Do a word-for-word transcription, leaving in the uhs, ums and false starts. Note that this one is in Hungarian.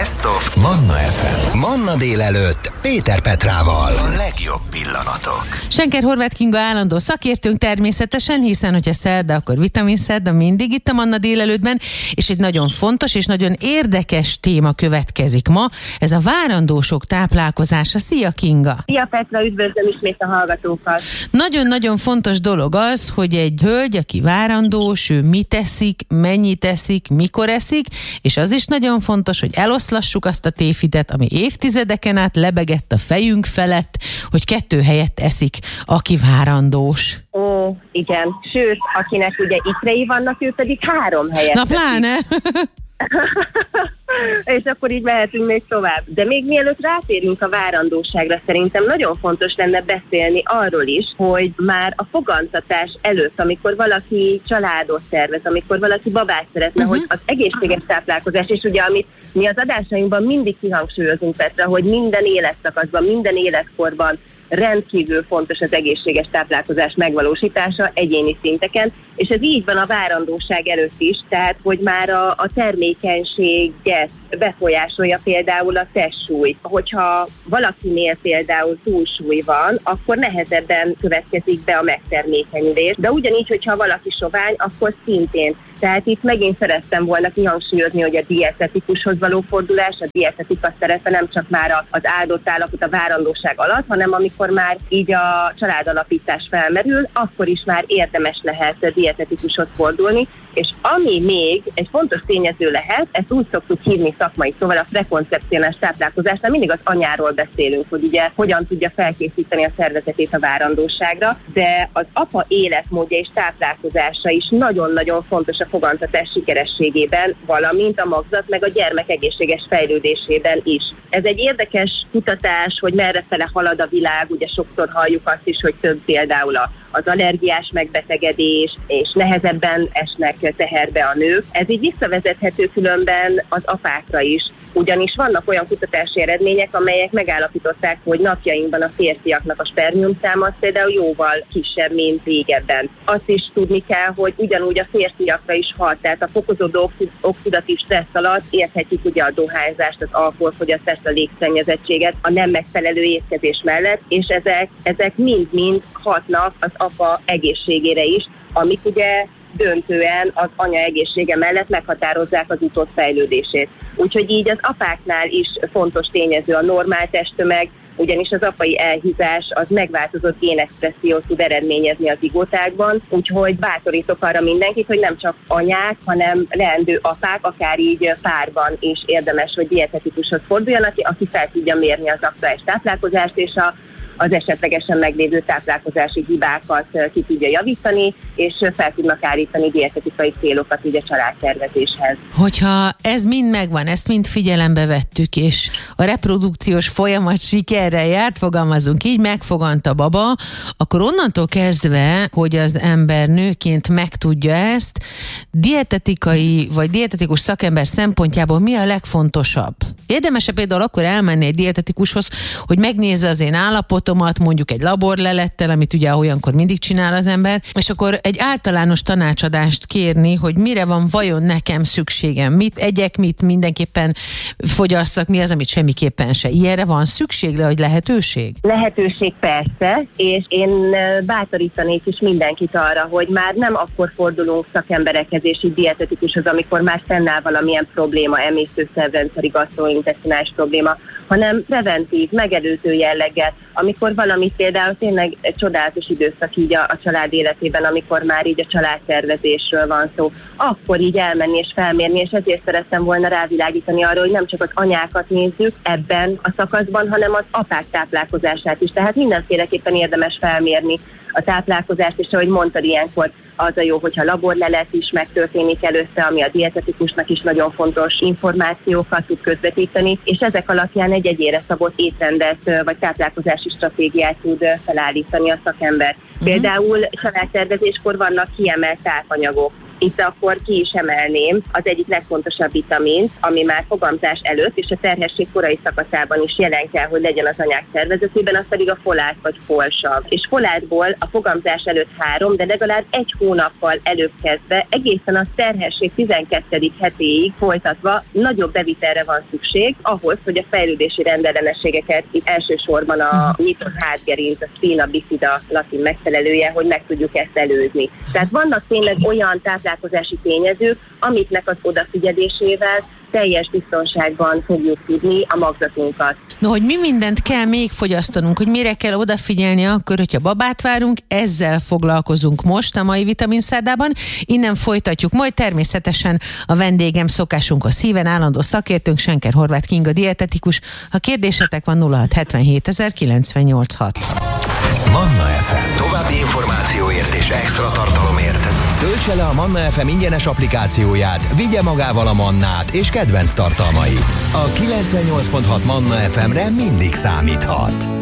Best of Manna ef em. Manna délelőtt Péter Petrával. A legjobb pillanatok. Schenker Horváth Kinga állandó szakértőnk természetesen, hiszen hogyha szerda, akkor vitamin szerda mindig itt a Manna délelőttben, és egy nagyon fontos és nagyon érdekes téma következik ma, ez a várandósok táplálkozása. Szia Kinga! Szia Petra, üdvözlöm ismét a hallgatókat! Nagyon-nagyon fontos dolog az, hogy egy hölgy, aki várandós, ő mit eszik, mennyit eszik, mikor eszik, és az is nagyon fontos, hogy eloszlassuk azt a tévhitet, ami évtizedeken át lebegett a fejünk felett, hogy kettő helyett eszik, aki várandós. Ó, igen. Sőt, akinek ugye ikrei vannak, ő pedig három helyet Na pláne! És akkor így mehetünk még tovább. De még mielőtt rátérünk a várandóságra, szerintem nagyon fontos lenne beszélni arról is, hogy már a fogantatás előtt, amikor valaki családot tervez, amikor valaki babát szeretne, uh-huh. hogy az egészséges táplálkozás, és ugye amit mi az adásainkban mindig kihangsúlyozunk, Petra, hogy minden életszakaszban, minden életkorban rendkívül fontos az egészséges táplálkozás megvalósítása egyéni szinteken, és ez így van a várandóság előtt is, tehát hogy már a, a termékenységet befolyásolja például a testsúly. Hogyha valakinél például túlsúly van, akkor nehezebben következik be a megtermékenyülés, de ugyanígy, hogyha valaki sovány, akkor szintén. Tehát itt megint szerettem volna kihangsúlyozni, hogy a dietetikushoz való fordulás, a dietetika szerepe nem csak már az áldott állapot a várandóság alatt, hanem amikor már így a családalapítás felmerül, akkor is már érdemes lehet dietetikushoz fordulni, és ami még egy fontos tényező lehet, ezt úgy szoktuk hívni szakmai, szóval a prekoncepcionális táplálkozásnál mindig az anyáról beszélünk, hogy ugye hogyan tudja felkészíteni a szervezetét a várandóságra, de az apa életmódja és táplálkozása is nagyon-nagyon fontos a fogantatás sikerességében, valamint a magzat meg a gyermek egészséges fejlődésében is. Ez egy érdekes kutatás, hogy merrefele halad a világ, ugye sokszor halljuk azt is, hogy több például a az allergiás megbetegedés, és nehezebben esnek teherbe a nők. Ez így visszavezethető különben az apákra is, ugyanis vannak olyan kutatási eredmények, amelyek megállapították, hogy napjainkban a férfiaknak a spermiumszáma például jóval kisebb, mint régebben. Azt is tudni kell, hogy ugyanúgy a férfiakra is hat, tehát a fokozódó oxidatív stressz alatt érthetjük ugye a dohányzást, az alkoholfogyasztást, a légszennyezettséget, a nem megfelelő étkezés mellett, és ezek, ezek mind-mind hatnak az apa egészségére is, amik ugye döntően az anya egészsége mellett meghatározzák az utód fejlődését. Úgyhogy így az apáknál is fontos tényező a normál testtömeg, ugyanis az apai elhízás az megváltozott génexpressziót tud eredményezni az igótákban, úgyhogy bátorítok arra mindenkit, hogy nem csak anyák, hanem leendő apák, akár így párban is érdemes, hogy dietetikushoz forduljanak, aki fel tudja mérni az aktuális táplálkozást, és a az esetlegesen meglévő táplálkozási hibákat ki tudja javítani, és fel tudnak állítani dietetikai célokat így a családtervezéshez. Hogyha ez mind megvan, ezt mind figyelembe vettük, és a reprodukciós folyamat sikerrel járt, fogalmazunk így, megfogant a baba, akkor onnantól kezdve, hogy az ember nőként megtudja ezt, dietetikai vagy dietetikus szakember szempontjából mi a legfontosabb? Érdemes-e például akkor elmenni egy dietetikushoz, hogy megnézze az én állapotomat, mondjuk egy laborlelettel, amit ugye olyankor mindig csinál az ember, és akkor egy általános tanácsadást kérni, hogy mire van vajon nekem szükségem, mit egyek, mit mindenképpen fogyasszak, mi az, amit semmiképpen se. Ilyenre van szükség, vagy lehetőség? Lehetőség persze, és én bátorítanék is mindenkit arra, hogy már nem akkor fordulunk szakemberekhez és így dietetikushoz, amikor már fennáll valamilyen probléma, emésztőszervrendszeri gasztrointeszinális probléma, hanem preventív, megelőző jelleggel, amikor valami például tényleg egy csodálatos időszak így a, a család életében, amikor már így a családtervezésről van szó, akkor így elmenni és felmérni, és ezért szerettem volna rávilágítani arra, hogy nem csak az anyákat nézzük ebben a szakaszban, hanem az apák táplálkozását is. Tehát mindenféleképpen érdemes felmérni a táplálkozást, és ahogy mondtad, ilyenkor az a jó, hogyha laborlelet is megtörténik előtte, ami a dietetikusnak is nagyon fontos információkat tud közvetíteni, és ezek alapján egy egyére szabott étrendet vagy táplálkozási stratégiát tud felállítani a szakember. Uh-huh. Például családtervezéskor vannak kiemelt tápanyagok, Itt akkor ki is emelném az egyik legfontosabb vitamint, ami már fogamzás előtt és a terhesség korai szakaszában is jelen kell, hogy legyen az anyák szervezetében, az pedig a folát vagy folsav. És folátból a fogamzás előtt három, de legalább egy hónappal előbb kezdve, egészen a terhesség tizenkettedik hetéig folytatva nagyobb bevitelre van szükség ahhoz, hogy a fejlődési rendellenességeket, itt elsősorban a nyitott hátgerinc, a spina bifida latin megfelelője, hogy meg tudjuk ezt előzni. Tehát vannak tényleg olyan táplálkozási tényezők, amiknek az odafigyelésével teljes biztonságban fogjuk tudni a magzatunkat. No, hogy mi mindent kell még fogyasztanunk, hogy mire kell odafigyelni akkor, hogyha babát várunk, ezzel foglalkozunk most a mai vitaminszárdában. Innen folytatjuk, majd természetesen a vendégem szokásunkhoz híven állandó szakértőnk, Senker Horváth Kinga dietetikus. Ha kérdésetek van, nulla hat hetvenhét ezer kilencvennyolc hat. Manna ef em. További információért és extra tartalomért töltse le a Manna ef em ingyenes applikációját, vigye magával a Mannát és kedvenc tartalmait. A kilencvennyolc pont hat Manna ef emre mindig számíthat.